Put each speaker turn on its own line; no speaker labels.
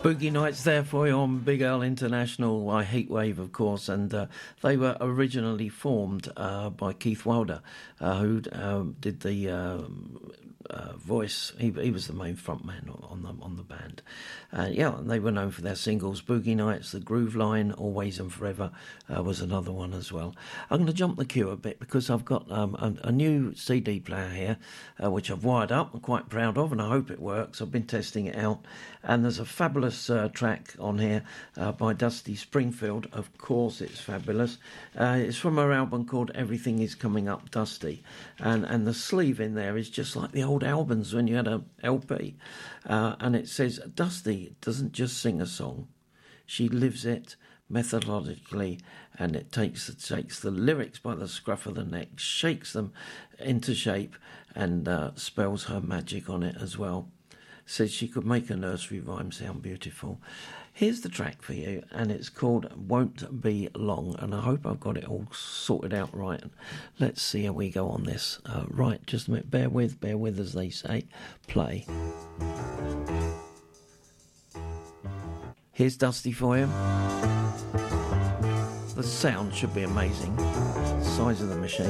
Boogie Nights there for you on Big Earl International by Heatwave, of course, and they were originally formed by Keith Wilder, who did the voice. He was the main frontman on the band. And they were known for their singles. Boogie Nights, The Groove Line, Always and Forever was another one as well. I'm going to jump the queue a bit because I've got a new CD player here, which I've wired up. I'm quite proud of, and I hope it works. I've been testing it out, and there's a fabulous track on here by Dusty Springfield. Of course, it's fabulous. It's from her album called Everything Is Coming Up Dusty, and the sleeve in there is just like the old albums when you had a LP, and it says Dusty doesn't just sing a song, she lives it methodologically, and it takes the lyrics by the scruff of the neck, shakes them into shape, and spells her magic on it as well. Says she could make a nursery rhyme sound beautiful. Here's the track for you, and it's called Won't Be Long, and I hope I've got it all sorted out right. Let's see how we go on this. Right, just a minute, bear with, as they say. Play. Here's Dusty for you. The sound should be amazing. Size of the machine.